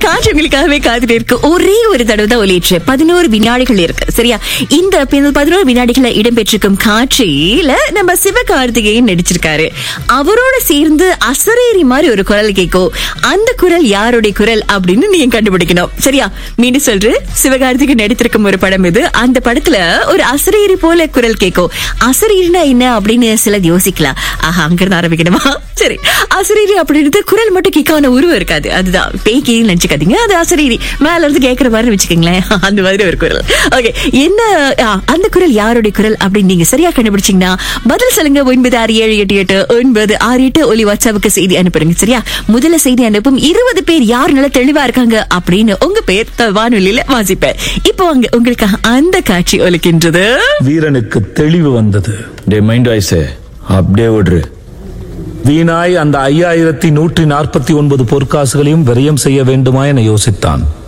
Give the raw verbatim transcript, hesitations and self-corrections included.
காற்று உங்களுக்காகவே காத்துட்டு இருக்கு. ஒரே ஒரு தடவை தான் ஒலிற்று பதினோரு வினாடிகள் இருக்கு, சரியா? இந்த பதினோரு வினாடிகளை இடம்பெற்றிருக்கும் காட்சியில நம்ம சிவகார்த்திகேயன் நடிச்சிருக்காரு. அவரோட சேர்ந்து அசரேரி மாதிரி ஒரு குரல் கேட்கும். அந்த குரல் யாருடைய குரல் அப்படின்னு நீங்க கண்டுபிடிக்கணும், சரியா? மீண்டும் சொல்ற, சிவகார்த்திகேயன் நடித்திருக்கும் ஒரு படம் இது. அந்த படத்துல ஒரு அசரேரி போல குரல் கேட்கும். அசரீரினா என்ன அப்படின்னு சிலது யோசிக்கலாம். ஆஹா, அங்கிருந்து ஆரம்பிக்கணுமா? சரி, அசரீரி அப்படின்றது குரல் மட்டும் கேட்கான உருவம் இருக்காது. அதுதான் பேய்க்கு நினைச்சுக்காதீங்க, அது அசரீரி மேல இருந்து கேட்கிற மாதிரி வச்சுக்கோங்களேன். அந்த மாதிரி ஒரு குரல். ஓகே, என்ன அந்த குரல் யாருடைய குரல் அப்படின்னு நீங்க சரியா கண்டுபிடிச்சீங்கன்னா பதில் சொல்லுங்க. ஒன்பது ஆறு ஏழு எட்டு எட்டு ஒன்பது ஆறு எட்டு ஒலி வாட்ஸ்அப்புக்கு செய்தி அனுப்புறீங்க, சரியா? முதல்ல செய்தி அனுப்பும் இருபது பேர் யார் நல்லா தெளிவா இருக்காங்க அப்படின்னு உங்க பேர் வானொலியில வாசிப்பேன். இப்போ அங்க உங்களுக்கு அந்த காட்சி ஒலிக்கின்றது. வீரனுக்கு தெளிவு வந்தது. டே மைண்ட் வாய்ஸே அப்படியே விடுறு. வீணாய் அந்த ஐயாயிரத்தி நூற்றி நாற்பத்தி ஒன்பது பொற்காசுகளையும் விரயம் செய்ய வேண்டுமா என யோசித்தான்.